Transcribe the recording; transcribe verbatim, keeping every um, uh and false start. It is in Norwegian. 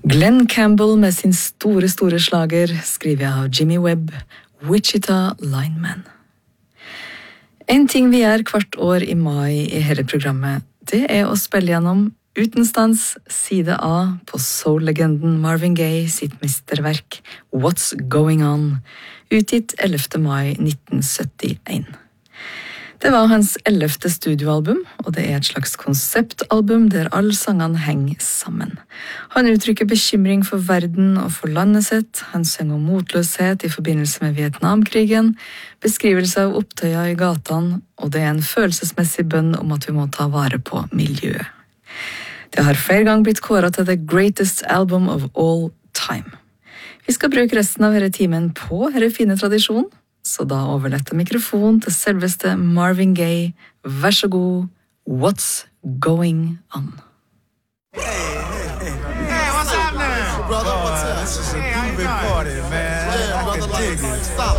Glenn Campbell med sin store, store slager, skriver av Jimmy Webb, Wichita Lineman. En ting vi gjør hvert år i mai i hele programmet, det er å spille gjennom utenstands side A på soul-legenden Marvin Gaye sitt mesterverk What's Going On, utgitt ellevte mai nitten syttien. Det var hans ellevte studioalbum, og det er et slags konseptalbum der alle sangene henger sammen. Han uttrykker bekymring for verden og for landet sitt, han synger om motløshet i forbindelse med Vietnamkrigen, beskrivelse av opptøyer i gatene, og det er en følelsesmessig bønn om at vi må ta vare på miljøet. Det har flere ganger blitt kåret til The Greatest Album of All Time. Vi skal bruke resten av denne timen på denne fine tradisjonen, så da overletter mikrofonen til selveste Marvin Gaye. Vær så god, What's Going On? Hey, hey, hey. Hey, what's happening? Brother, what's up? This is a groovy party, man. Yeah, brother, like, stop.